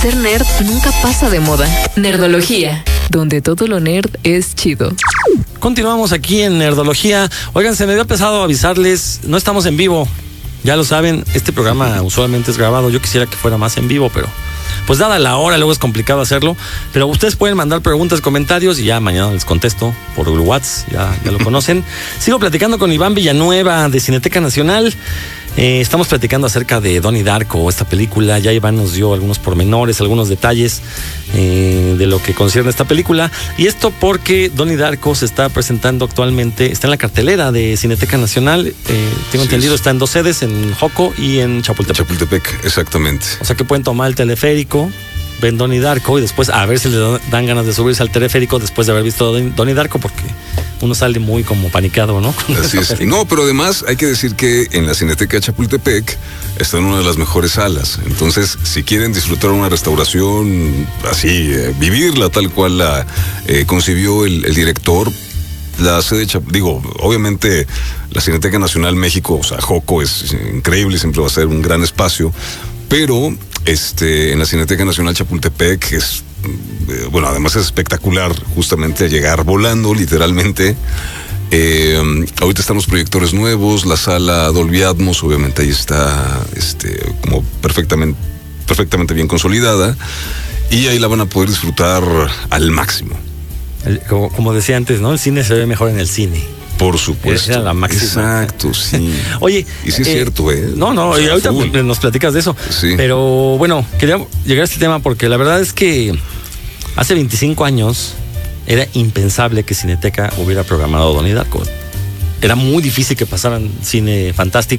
Ser nerd nunca pasa de moda. Nerdología, donde todo lo nerd es chido. Continuamos aquí en Nerdología. Oigan, se me había pesado avisarles, no estamos en vivo. Ya lo saben, este programa usualmente es grabado. Yo quisiera que fuera más en vivo, pero pues dada la hora, luego es complicado hacerlo. Pero ustedes pueden mandar preguntas, comentarios y ya mañana les contesto por el WhatsApp, ya lo conocen. Sigo platicando con Iván Villanueva de Cineteca Nacional. Estamos platicando acerca de Donnie Darko, esta película. Ya Iván nos dio algunos pormenores, algunos detalles de lo que concierne esta película. Y esto porque Donnie Darko se está presentando actualmente, está en la cartelera de Cineteca Nacional. Tengo entendido, está en 2 sedes, en Joco y en Chapultepec. Chapultepec, exactamente. O sea que pueden tomar el teleférico, ven Donnie Darko y después a ver si les dan ganas de subirse al teleférico después de haber visto Donnie Darko, porque uno sale muy como paniqueado, ¿no? Así es. No, pero además hay que decir que en la Cineteca de Chapultepec está en una de las mejores salas. Entonces, si quieren disfrutar una restauración así, vivirla tal cual la concibió el director, la sede obviamente la Cineteca Nacional México, o sea, Joco es increíble, siempre va a ser un gran espacio, pero en la Cineteca Nacional Chapultepec es, bueno, además es espectacular justamente llegar volando, literalmente. Ahorita están los proyectores nuevos, la sala Dolby Atmos, obviamente ahí está como perfectamente bien consolidada, y ahí la van a poder disfrutar al máximo. Como decía antes, ¿no? El cine se ve mejor en el cine. Por supuesto. Era la máxima. Exacto, sí. Oye. Y sí es cierto, ¿eh? No, o sea, y ahorita nos platicas de eso. Sí. Pero bueno, quería llegar a este tema porque la verdad es que hace 25 años era impensable que Cineteca hubiera programado Donnie Darko. Era muy difícil que pasaran cine fantástico.